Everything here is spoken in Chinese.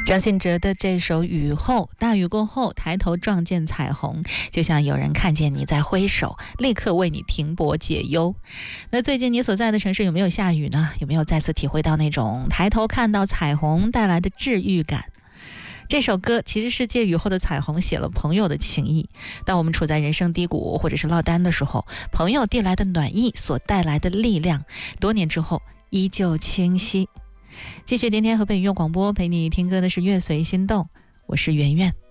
张信哲的这首雨后，大雨过后抬头撞见彩虹，就像有人看见你在挥手，立刻为你停泊解忧。那最近你所在的城市有没有下雨呢？有没有再次体会到那种抬头看到彩虹带来的治愈感？这首歌其实是借雨后的彩虹写了朋友的情谊。当我们处在人生低谷或者是落单的时候，朋友递来的暖意所带来的力量，多年之后依旧清晰。继续今天河北语乐广播陪你听歌的是乐随心动，我是圆圆。